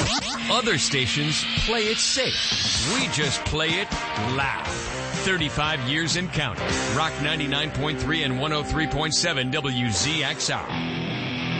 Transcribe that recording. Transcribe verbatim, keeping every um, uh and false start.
Other stations play it safe. We just play it loud. thirty-five years and counting. Rock ninety-nine point three and one oh three point seven W Z X R.